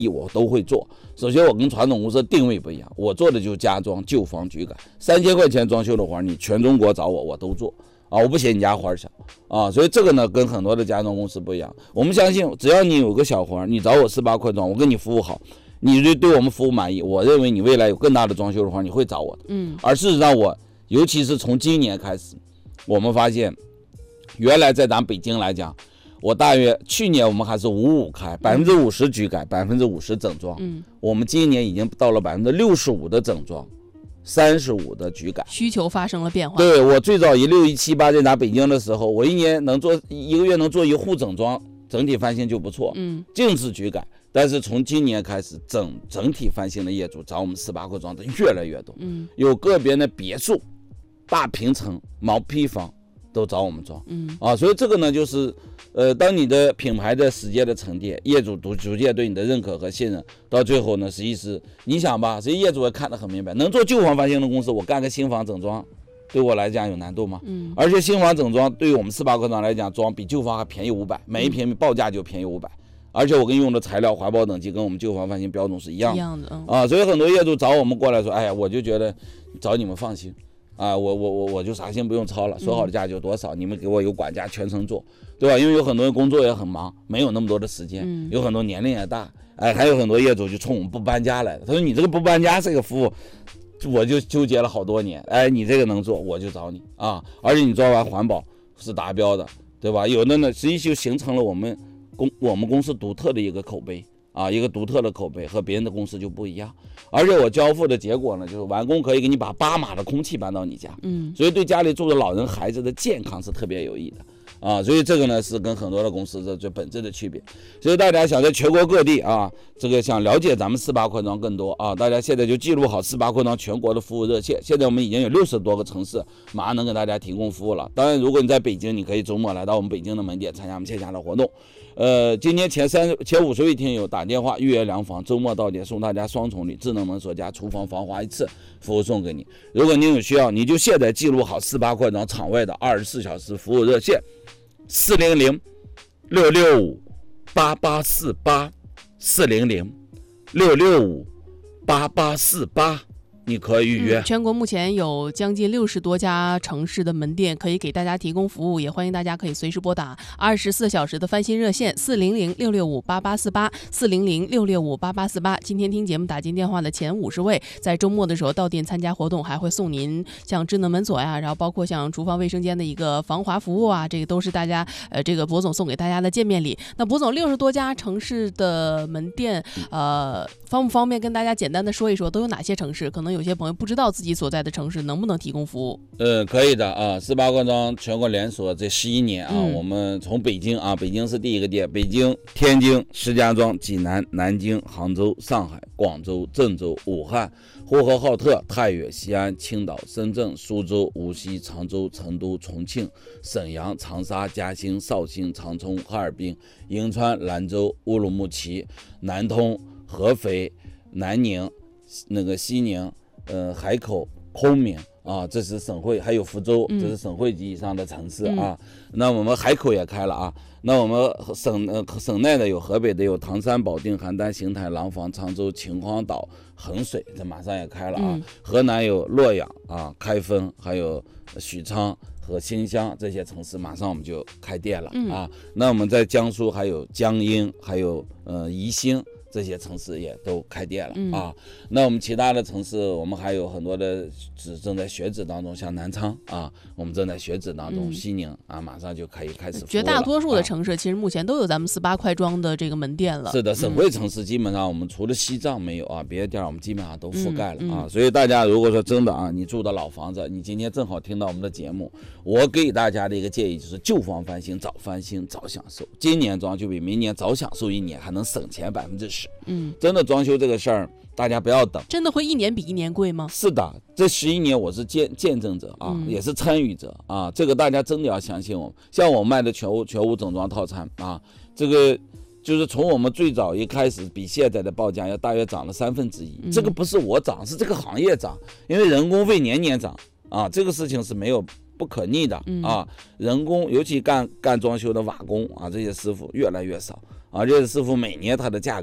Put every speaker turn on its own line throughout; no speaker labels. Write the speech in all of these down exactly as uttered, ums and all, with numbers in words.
我都会做。首先我跟传统公司的定位不一样，我做的就是家装旧房举改，三千块钱装修的活你全中国找我我都做啊，我不嫌你家活小啊，所以这个呢跟很多的家装公司不一样。我们相信只要你有个小活你找我四八快装，我跟你服务好，你对对我们服务满意，我认为你未来有更大的装修的话你会找我的。
嗯，
而事实上我尤其是从今年开始，我们发现原来在咱北京来讲，我大约去年我们还是五五开，百分之五十举改，百分之五十整装。
嗯，
我们今年已经到了百分之六十五的整装，三十五的举改，
需求发生了变化。
对，我最早一六一七八在咱北京的时候，我一年能做一个月能做一户整装，整体翻新就不错。
嗯，
净是举改。但是从今年开始，整整体翻新的业主找我们四八快装的越来越多。
嗯，
有个别的别墅、大平层、毛坯房都找我们装。
嗯
啊，所以这个呢，就是呃，当你的品牌的时间的沉淀，业主逐逐渐对你的认可和信任，到最后呢，实际是你想吧，实际业主也看得很明白，能做旧房翻新的公司，我干个新房整装，对我来讲有难度吗？
嗯，
而且新房整装对于我们四八快装来讲，装比旧房还便宜五百，每一平米报价就便宜五百。而且我跟用的材料、环保等级跟我们旧房翻新标准是一样的，
一样的、嗯、
啊，所以很多业主找我们过来说，哎呀，我就觉得找你们放心啊，我我我我就啥心不用操了，说好的价就多少，嗯、你们给我有管家全程做，对吧？因为有很多人工作也很忙，没有那么多的时间，
嗯、
有很多年龄也大，哎，还有很多业主就冲我们不搬家来的，他说你这个不搬家这个服务，我就纠结了好多年，哎，你这个能做我就找你啊，而且你做完环保是达标的，对吧？有的呢，实际就形成了我们。公我们公司独特的一个口碑啊，一个独特的口碑和别人的公司就不一样，而且我交付的结果呢，就是完工可以给你把八码的空气搬到你家，嗯，所以对家里住的老人孩子的健康是特别有益的啊，所以这个呢是跟很多的公司的最本质的区别。所以大家想在全国各地啊，这个想了解咱们四八快装更多啊，大家现在就记录好四八快装全国的服务热线。现在我们已经有六十多个城市，马上能给大家提供服务了。当然，如果你在北京，你可以周末来到我们北京的门店参加我们线下的活动。呃，今天前三前五十位听友打电话预约量房，周末到店送大家双重礼，智能门锁加厨房防滑一次，服务送给你。如果您有需要，你就现在记录好四八快装场外的二十四小时服务热线，四零零六六五八八四八，四零零六六五八八四八。你可以预约、
嗯、全国目前有将近六十多家城市的门店可以给大家提供服务，也欢迎大家可以随时拨打二十四小时的翻新热线四零零六六五八八四八 四零零六六五八八四八。今天听节目打进电话的前五十位，在周末的时候到店参加活动，还会送您像智能门锁呀，然后包括像厨房卫生间的一个防滑服务啊，这个都是大家呃这个博总送给大家的见面礼。那博总六十多家城市的门店，呃，方不方便跟大家简单的说一说都有哪些城市？可能有些朋友不知道自己所在的城市能不能提供服务。
呃，可以的啊，四八快装全国连锁这十一年啊、嗯，我们从北京啊，北京是第一个店，北京、天津、石家庄、济南、南京、杭州、上海、广州、郑州、武汉、呼和浩特、太原、西安、青岛、深圳、苏州、无锡、常州、成都、重庆、沈阳、长沙、嘉兴、绍兴、长春、哈尔滨、银川、兰州、乌鲁木齐、南通、合肥、南宁、那个西宁。呃，海口、昆明啊，这是省会，还有福州，这是省会级以上的城市啊。嗯、那我们海口也开了啊。那我们省呃省内的有河北的有唐山、保定、邯郸、邢台、廊坊、常州、秦皇岛、衡水，这马上也开了啊。嗯、河南有洛阳啊、开封，还有许昌和新乡这些城市，马上我们就开店了啊。嗯、那我们在江苏还有江阴，还有呃宜兴。这些城市也都开店了、嗯、啊，那我们其他的城市，我们还有很多的址正在选址当中，像南昌啊，我们正在选址当中，嗯、西宁啊，马上就可以开始服务了。
绝大多数的城市、啊、其实目前都有咱们四八快装的这个门店了。
是的，省会城市基本上我们除了西藏没有啊，别的地儿我们基本上都覆盖了、嗯嗯、啊。所以大家如果说真的啊，你住的老房子，你今天正好听到我们的节目，我给大家的一个建议就是旧房翻新早翻新早享受，今年装就比明年早享受一年，还能省钱百分之十。嗯，真的装修这个事儿，大家不要等。
真的会一年比一年贵吗？
是的，这十一年我是见见证者啊、嗯，也是参与者啊。这个大家真的要相信我们。像我卖的全屋全屋整装套餐啊，这个就是从我们最早一开始比现在的报价要大约涨了三分之一。这个不是我涨，是这个行业涨，因为人工费年年涨啊，这个事情是没有不可逆的啊。人工尤其干干装修的瓦工啊，这些师傅越来越少。啊，这些师傅每年他的价格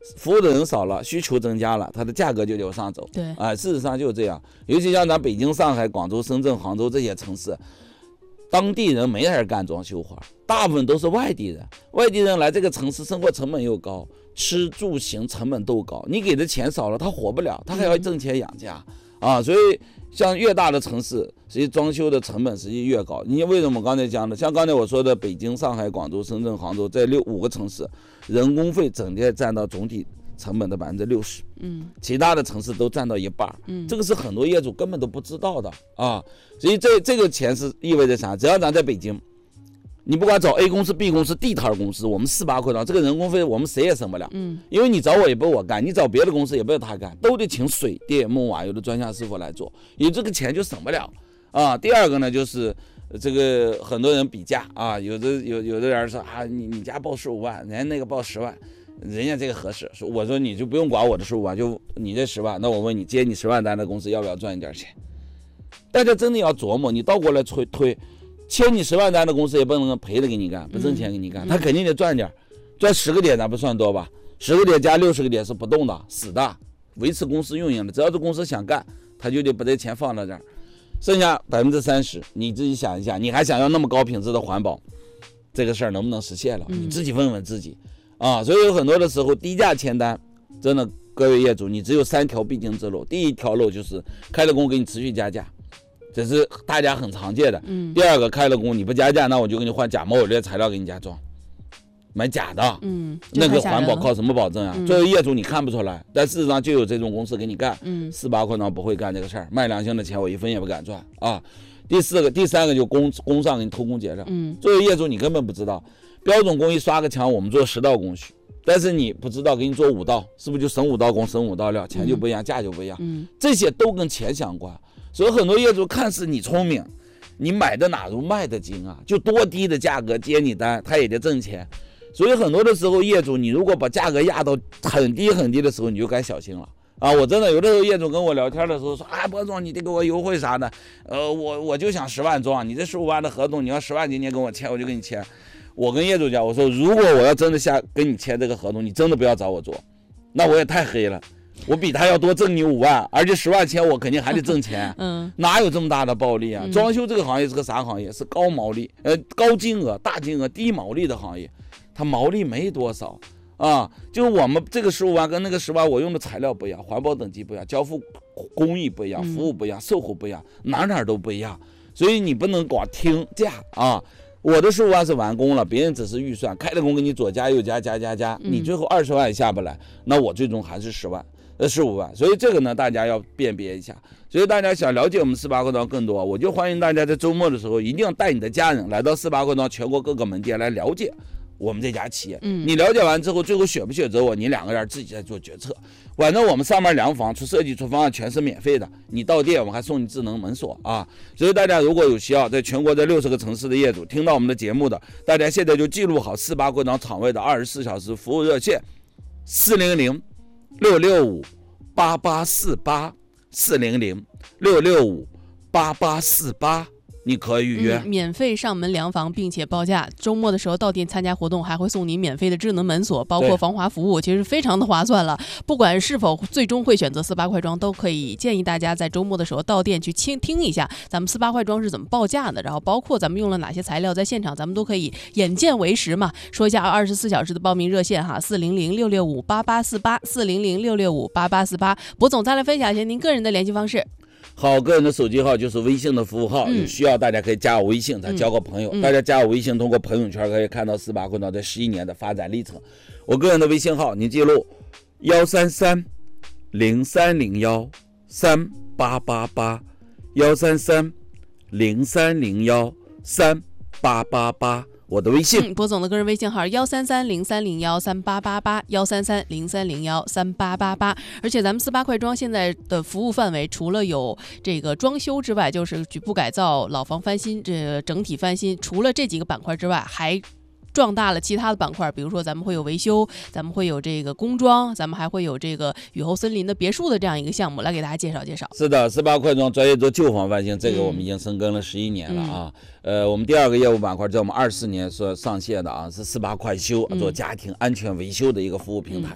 服务的人少了，需求增加了，它的价格就得往上走。
对
啊、呃，事实上就是这样。尤其像咱北京、上海、广州、深圳、杭州这些城市，当地人没人干装修活，大部分都是外地人。外地人来这个城市，生活成本又高，吃住行成本都高，你给的钱少了，他活不了，他还要挣钱养家、嗯、啊。所以像越大的城市，实际装修的成本实际越高。你为什么刚才讲的？像刚才我说的，北京、上海、广州、深圳、杭州这六五个城市，人工费整体占到总体成本的百分之六十，嗯，其他的城市都占到一半，嗯，这个是很多业主根本都不知道的啊。所以这这个钱是意味着啥？只要咱在北京，你不管找 A 公司、B 公司、地摊公司，我们四八块账，这个人工费我们谁也省不了，嗯，因为你找我也不是我干，你找别的公司也不是他干，都得请水电木瓦油的专项师傅来做，有这个钱就省不了啊。第二个呢，就是这个很多人比价啊，有的有有的人说啊，你你家报十五万，人家那个报十万。人家这个合适，说我说你就不用管我的十五万，就你这十万，那我问你，接你十万单的公司要不要赚一点钱？大家真的要琢磨，你倒过来推推，签你十万单的公司也不能赔了给你干，不挣钱给你干，他肯定得赚点，赚十个点咱不算多吧？十个点加六十个点是不动的，死的，维持公司运营的，只要是公司想干，他就得把这钱放到这儿，剩下百分之三十，你自己想一下，你还想要那么高品质的环保，这个事儿能不能实现了？你自己问问自己。啊，所以有很多的时候低价签单，真的各位业主，你只有三条必经之路。第一条路就是开了工给你持续加价，这是大家很常见的。嗯。第二个，开了工你不加价，那我就给你换假冒伪劣材料给你加装，买假的。嗯。那个环保靠什么保证啊？嗯、作为业主你看不出来，但事实上就有这种公司给你干。嗯。四八块账不会干这个事儿，卖良心的钱我一分也不敢赚啊。第四个、第三个就工工上给你偷工减料。嗯。作为业主你根本不知道。标准工艺刷个墙，我们做十道工序，但是你不知道给你做五道，是不是就省五道工、省五道料，钱就不一样，价就不一样。嗯，这些都跟钱相关。所以很多业主看似你聪明，你买的哪如卖的精啊？就多低的价格接你单，他也得挣钱。所以很多的时候，业主你如果把价格压到很低很低的时候，你就该小心了。啊，我真的有的时候业主跟我聊天的时候说，啊，博总你得给我优惠啥的，呃，我我就想十万装，你这十五万的合同，你要十万今年跟我签，我就跟你签。我跟业主讲，我说如果我要真的下跟你签这个合同，你真的不要找我做，那我也太黑了，我比他要多挣你五万，而且十万钱我肯定还得挣钱，嗯，哪有这么大的暴利啊？嗯、装修这个行业是个啥行业？是高毛利，呃，高金额、大金额、低毛利的行业，它毛利没多少啊。就是我们这个十五万跟那个十万，我用的材料不一样，环保等级不一样，交付工艺不一样，服务不一样，售后不一样，哪哪都不一样，所以你不能光听价啊。我的十五万是完工了，别人只是预算，开了工给你左加右加加加加，你最后二十万也下不来，那我最终还是十万，呃十五万。所以这个呢，大家要辨别一下。所以大家想了解我们四八快装更多，我就欢迎大家在周末的时候一定要带你的家人来到四八快装全国各个门店来了解我们这家企业。嗯，你了解完之后，最后选不选择我，你两个人自己在做决策。反正我们上面量房出设计出方案全是免费的，你到店我们还送你智能门锁啊。所以大家如果有需要，在全国这六十个城市的业主听到我们的节目的，大家现在就记录好四八快装厂位的二十四小时服务热线：四零零六六五八八四八，四零零六六五八八四八。你可以预约、
嗯、免费上门量房，并且报价。周末的时候到店参加活动，还会送你免费的智能门锁，包括防滑服务，其实非常的划算了。不管是否最终会选择四八快装，都可以建议大家在周末的时候到店去倾听一下咱们四八快装是怎么报价的，然后包括咱们用了哪些材料，在现场咱们都可以眼见为实嘛。说一下二十四小时的报名热线哈，四零零六六五八八四八，四零零六六五八八四八。博总再来分享一下您个人的联系方式。
好，个人的手机号就是微信的服务号，嗯、有需要大家可以加我微信，咱交个朋友。嗯、大家加我微信，通过朋友圈可以看到四八快装这十一年的发展历程。我个人的微信号，您记录幺三三零三零幺三八八八，幺三三零三零幺三八八八。我的微信，
嗯，博总的个人微信号幺三三零三零幺三八八八，幺三三零三零幺三八八八。而且咱们四八快装现在的服务范围，除了有这个装修之外，就是局部改造、老房翻新、这个、整体翻新，除了这几个板块之外，还壮大了其他的板块，比如说咱们会有维修，咱们会有这个工装，咱们还会有这个雨后森林的别墅的这样一个项目，来给大家介绍介绍。
是的，四八快装专业做旧房翻新，这个我们已经深耕了十一年了啊。嗯、呃，我们第二个业务板块在我们二四年所上线的啊，是四八快修，做家庭安全维修的一个服务平台。嗯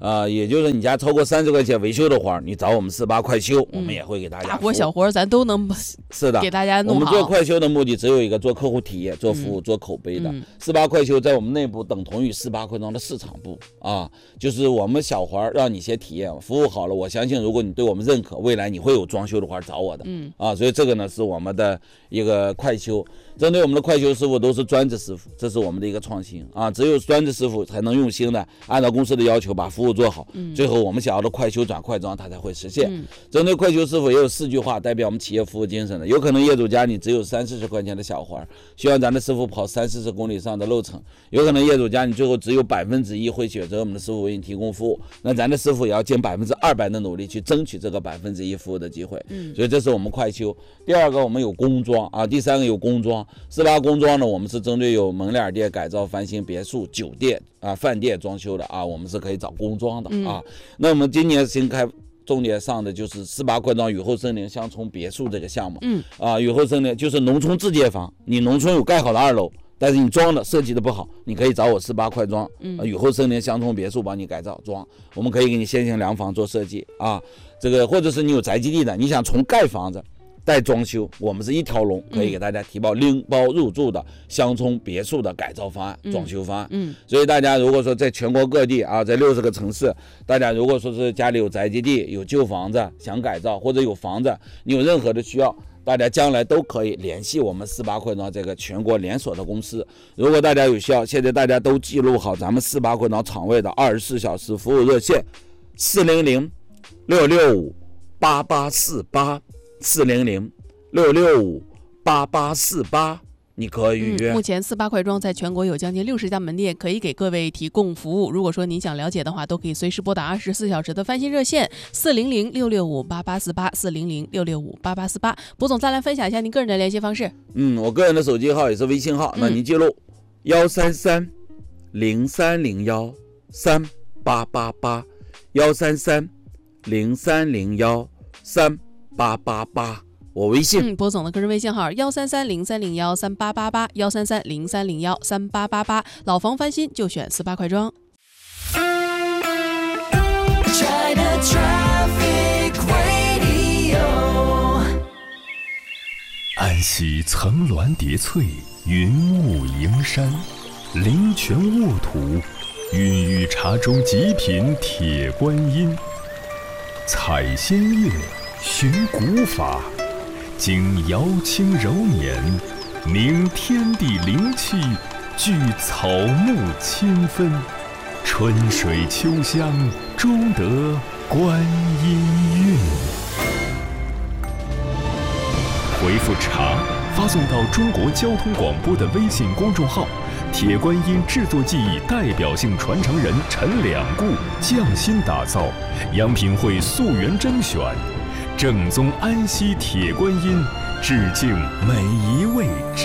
呃，也就是你家超过三十块钱维修的活儿，你找我们四八快修，我们也会给大家、嗯、
大活小活咱都能
是的
给大家弄好。
我们做快修的目的只有一个，做客户体验、做服务、嗯、做口碑的。四八、嗯、快修在我们内部等同于四八快装的市场部啊，就是我们小活儿让你先体验，服务好了，我相信如果你对我们认可，未来你会有装修的活儿找我的。嗯啊，所以这个呢是我们的一个快修。针对我们的快修师傅都是专职师傅，这是我们的一个创新啊！只有专职师傅才能用心的按照公司的要求把服务做好，嗯、最后我们想要的快修转快装它才会实现。嗯、针对快修师傅也有四句话代表我们企业服务精神的，有可能业主家里只有三四十块钱的小活，需要咱的师傅跑三四十公里上的路程，有可能业主家里最后只有百分之一会选择我们的师傅为你提供服务，那咱的师傅也要尽百分之二百的努力去争取这个百分之一服务的机会。嗯、所以这是我们快修。第二个我们有工装啊，第三个有工装。四八工装呢，我们是针对有门脸店改造翻新、别墅、酒店啊、饭店装修的啊，我们是可以找工装的啊。嗯、那我们今年新开重点上的就是四八快装雨后森林乡村别墅这个项目。嗯啊，雨后森林就是农村自建房，你农村有盖好的二楼，但是你装的设计的不好，你可以找我四八快装，嗯、啊，雨后森林乡村别墅帮你改造装，我们可以给你先行量房做设计啊。这个或者是你有宅基地的，你想从盖房子带装修，我们是一条龙，可以给大家提报拎包入住的乡村别墅的改造方案、嗯、装修方案。嗯，所以大家如果说在全国各地啊，在六十个城市，大家如果说是家里有宅基地、有旧房子想改造，或者有房子，你有任何的需要，大家将来都可以联系我们四八快装这个全国连锁的公司。如果大家有需要，现在大家都记录好咱们四八快装厂位的二十四小时服务热线：四零零六六五八八四八。四零零六六五八八四八，你可以预约。
嗯、目前四八快装在全国有将近六十家门店，可以给各位提供服务。如果说您想了解的话，都可以随时拨打二十四小时的翻新热线四零零六六五八八四八四零零六六五八八四八。卜总再来分享一下您个人的联系方式。
嗯，我个人的手机号也是微信号，那您记录幺三三零三零幺三八八八幺三三零三零幺三。八八八，我微信。
嗯，博总的个人微信号幺三三零三零幺三八八八幺三三零三零幺三八八八，老房翻新就选四八快装。
安溪层峦叠翠，云雾迎山，灵泉沃土，孕育茶中极品铁观音，采仙乐。寻古法，经瑶清柔年，凝天地灵气，聚草木清芬，春水秋香，终得观音韵。回复茶，发送到中国交通广播的微信公众号，铁观音制作技艺代表性传承人陈两固匠心打造，阳品会溯源甄选。正宗安溪铁观音，致敬每一位。